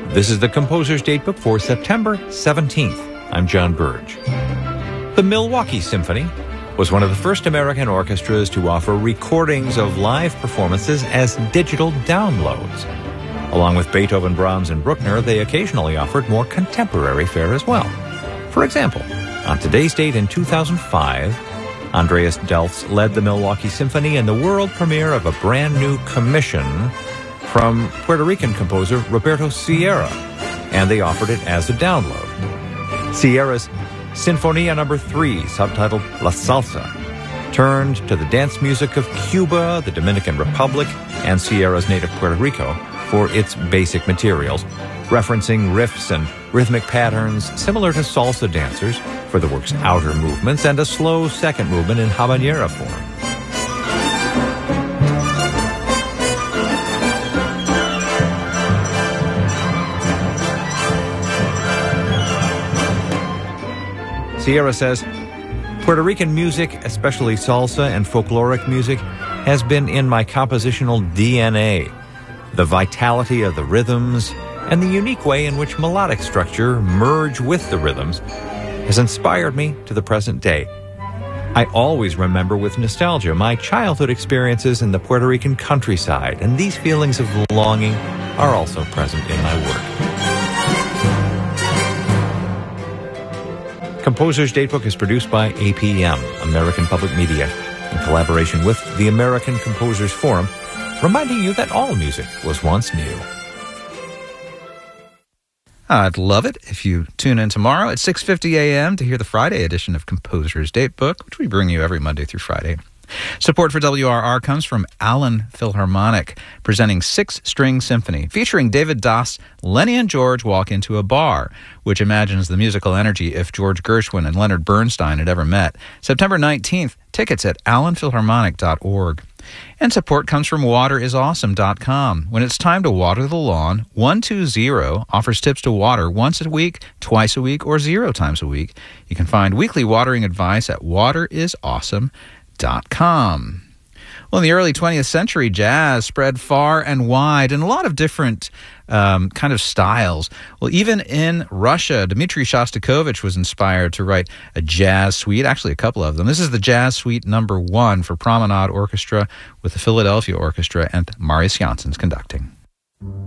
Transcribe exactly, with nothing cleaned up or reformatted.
This is the Composer's Datebook for September seventeenth. I'm John Burge. The Milwaukee Symphony was one of the first American orchestras to offer recordings of live performances as digital downloads. Along with Beethoven, Brahms, and Bruckner, they occasionally offered more contemporary fare as well. For example, on today's date in two thousand five, Andreas Delfs led the Milwaukee Symphony in the world premiere of a brand new commission from Puerto Rican composer Roberto Sierra, and they offered it as a download. Sierra's Sinfonia Number three, subtitled La Salsa, turned to the dance music of Cuba, the Dominican Republic, and Sierra's native Puerto Rico for its basic materials, referencing riffs and rhythmic patterns similar to salsa dancers for the work's outer movements and a slow second movement in habanera form. Sierra says, Puerto Rican music, especially salsa and folkloric music, has been in my compositional D N A. The vitality of the rhythms and the unique way in which melodic structure merge with the rhythms has inspired me to the present day. I always remember with nostalgia my childhood experiences in the Puerto Rican countryside, and these feelings of longing are also present in my work. Composer's Datebook is produced by A P M, American Public Media, in collaboration with the American Composers Forum, reminding you that all music was once new. I'd love it if you tune in tomorrow at six fifty a.m. to hear the Friday edition of Composer's Datebook, which we bring you every Monday through Friday. Support for W R R comes from Allen Philharmonic, presenting Six String Symphony, featuring David Dass, Lenny and George walk into a bar, which imagines the musical energy if George Gershwin and Leonard Bernstein had ever met. September nineteenth, tickets at allen philharmonic dot org. And support comes from water is awesome dot com. When it's time to water the lawn, one two zero offers tips to water once a week, twice a week, or zero times a week. You can find weekly watering advice at water is awesome dot com. Well, in the early twentieth century, jazz spread far and wide in a lot of different um, kind of styles. Well, even in Russia, Dmitri Shostakovich was inspired to write a jazz suite, actually a couple of them. This is the Jazz Suite Number One for Promenade Orchestra with the Philadelphia Orchestra and Marius Janssen's conducting.